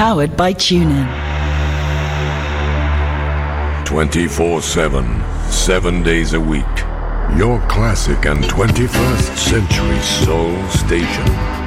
Powered by TuneIn. 24/7, 7 days a week. Your classic and 21st century soul station.